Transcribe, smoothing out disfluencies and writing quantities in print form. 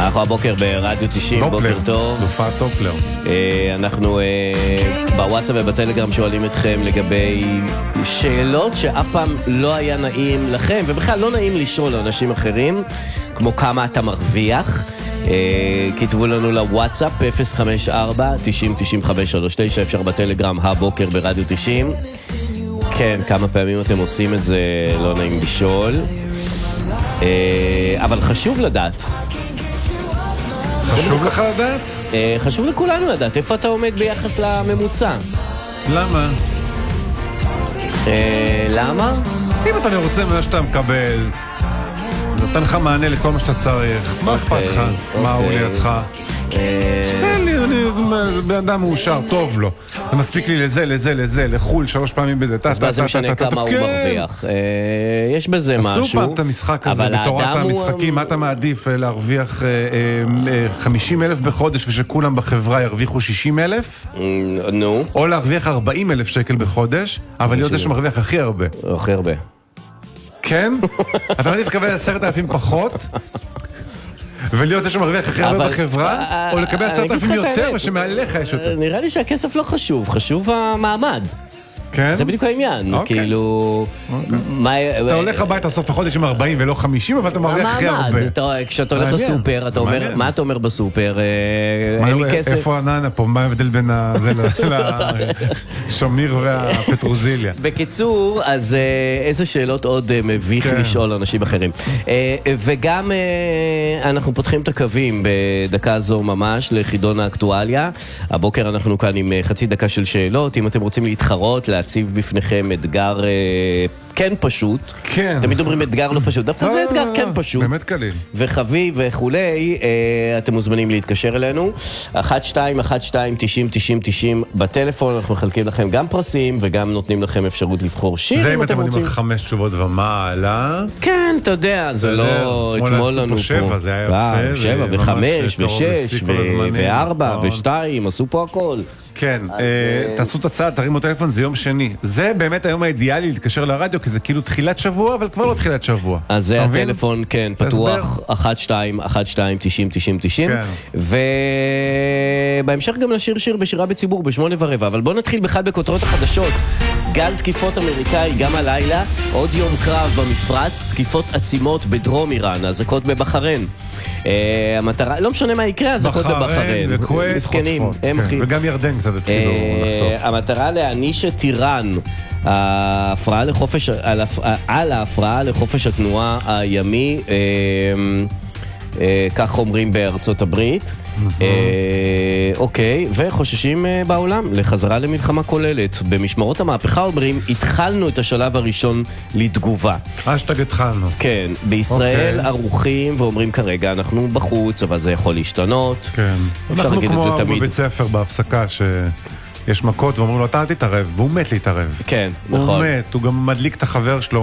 אנחנו הבוקר ברדיו 90, בוקר טוב. תופעת טופלר. אנחנו בוואטסאפ ובטלגרם שואלים אתכם לגבי שאלות שאף פעם לא היה נעים לכם, ובכלל לא נעים לשאול אנשים אחרים, כמו כמה אתה מרוויח. כתבו לנו לוואטסאפ 054-90-95-39, אפשר בטלגרם הבוקר ברדיו 90. כן, כמה פעמים אתם עושים את זה, לא נעים לשאול. אבל חשוב לדעת. חשוב לך לדעת? חשוב לכולנו לדעת, איפה אתה עומד ביחס לממוצע? למה? למה? אם אתה רוצה מה שאתה מקבל, נותן לך מענה לכל מה שאתה צריך, מה אכפת לך? מה הוא לידך? תן לי, אני בן אדם מאושר, טוב לו. זה מספיק לי לזה, לחול 3 פעמים בזה. אז מה זה משנה כמה הוא מרוויח? יש בזה משהו. עשו פעם את המשחק הזה, בתורת המשחקים, מה אתה מעדיף להרוויח 50,000 בחודש ושכולם בחברה ירוויחו 60,000? נו. או להרוויח 40,000 שקל בחודש, אבל להיות זה שמרוויח הכי הרבה. הכי הרבה. כן? אתה מעדיף לקבל 10,000 פחות? ולהיות זה שמרוויח הכי הרבה בחברה, או לקבל 10,000 יותר, ושמעליך יש יותר. נראה לי שהכסף לא חשוב, חשוב המעמד. כן? זה בדיוק העניין, כאילו... אתה הולך הביתה סוף החודש עם 40 ולא 50, אבל אתה מרוויח הכי הרבה. המעמד, כשאתה הולך לסופר, אתה אומר, מה אתה אומר בסופר? אין לי כסף. איפה הננה פה? מה ההבדל בין השמיר והפטרוזיליה? בקיצור, אז איזה שאלות עוד מביך לשאול אנשים אחרים. וגם אנחנו פותחים את הקווים בדקה זו ממש לחידון האקטואליה. הבוקר אנחנו כאן עם חצי דקה של שאלות. אם אתם רוצים להתחרות, להציב בפניכם אתגר כן פשוט. כן. תמיד אומרים אתגר לא פשוט. דווקא זה אתגר כן פשוט. באמת קליל. וחביב וכולי, אתם מוזמנים להתקשר אלינו. 12-12-90-90 בטלפון, אנחנו מחלקים לכם גם פרסים, וגם נותנים לכם אפשרות לבחור שיר. זה אם אתם עונים על 5 תשובות ומעלה. כן, אתה יודע, זה לא... אתמול לנו פה 7, זה היה יפה. 7 ו5 ו6 ו4 ו2, עשו פה הכל. כן, תעשו את הצעד, תרימו טלפון, זה יום שני. זה באמת היום האידיאלי להתקשר לרדיו, כי זה כאילו תחילת שבוע, אבל כבר לא תחילת שבוע. אז זה הטלפון, כן, פתוח, 12-12-90-90. ובהמשך גם לשיר שיר בשירה בציבור ב8:15, אבל בואו נתחיל בכלל בכותרות החדשות. גל תקיפות אמריקאי גם הלילה, עוד יום קרב במפרץ, תקיפות עצימות בדרום איראן, הזקות בבחרן. המטרה, לא משנה מה יקרה, הזקות בבחרן. מסכנים, וגם ירדן קצת התחילו לחטוף. המטרה להעניש את איראן על ההפרעה לחופש התנועה הימי, כך אומרים בארצות הברית. אוקיי, וחוששים בעולם לחזרה למלחמה כוללת. במשמרות המהפכה אומרים, התחלנו את השלב הראשון לתגובה. אשטג התחלנו. כן, בישראל ערוכים ואומרים כרגע אנחנו בחוץ, אבל זה יכול להשתנות. כן. אפשר להגיד את זה תמיד. אנחנו כמו בבית ספר בהפסקה יש מכות ואומרים לו אתה אל תתערב, והוא מת להתערב. כן, נכון. הוא מת, הוא גם מדליק את החבר שלו.